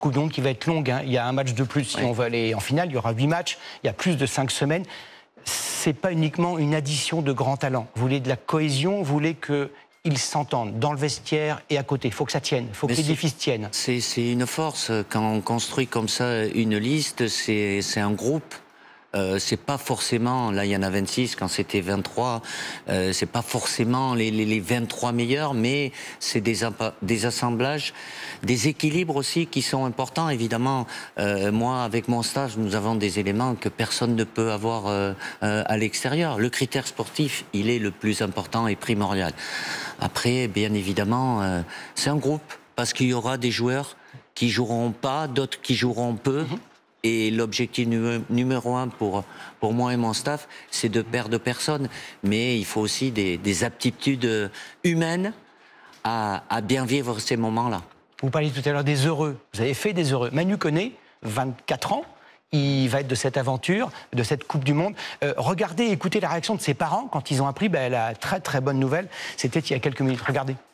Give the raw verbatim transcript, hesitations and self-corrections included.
Coupe du Monde qui va être longue, hein. Il y a un match de plus si ouais. on veut aller en finale, il y aura huit matchs, il y a plus de cinq semaines. C'est pas uniquement une addition de grands talents. Vous voulez de la cohésion, vous voulez qu'ils s'entendent dans le vestiaire et à côté. Il faut que ça tienne, il faut que l'édifice tienne. C'est une force. Quand on construit comme ça une liste, c'est un groupe. Euh, c'est pas forcément, là il y en a vingt-six, quand c'était vingt-trois, euh, c'est pas forcément les, les, les vingt-trois meilleurs, mais c'est des, des assemblages, des équilibres aussi qui sont importants. Évidemment, euh, moi avec mon stage, nous avons des éléments que personne ne peut avoir euh, euh, à l'extérieur. Le critère sportif, il est le plus important et primordial. Après, bien évidemment, euh, c'est un groupe, parce qu'il y aura des joueurs qui joueront pas, d'autres qui joueront peu. Mm-hmm. Et l'objectif numéro un pour, pour moi et mon staff, c'est de perdre personne. Mais il faut aussi des, des aptitudes humaines à, à bien vivre ces moments-là. Vous parliez tout à l'heure des heureux. Vous avez fait des heureux. Manu Koné, vingt-quatre ans, il va être de cette aventure, de cette Coupe du Monde. Euh, regardez, écoutez la réaction de ses parents quand ils ont appris ben, la très très bonne nouvelle. C'était il y a quelques minutes. Regardez.